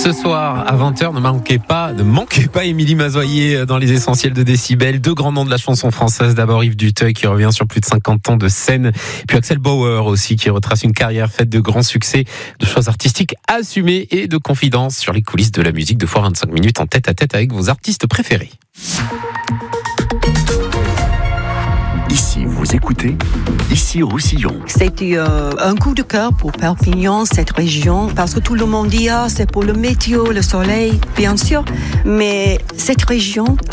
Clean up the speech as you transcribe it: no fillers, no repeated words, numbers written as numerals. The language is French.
Ce soir à 20h, ne manquez pas Émilie Mazoyer dans les essentiels de Décibel. Deux grands noms de la chanson française. D'abord Yves Duteuil qui revient sur plus de 50 ans de scène. Puis Axel Bauer aussi qui retrace une carrière faite de grands succès, de choix artistiques assumés et de confidences sur les coulisses de la musique. 2 fois 25 minutes en tête à tête avec vos artistes préférés. Ici, vous écoutez Ici Roussillon. C'était un coup de cœur pour Perpignan, cette région, parce que tout le monde dit c'est pour le météo, le soleil, bien sûr, mais cette région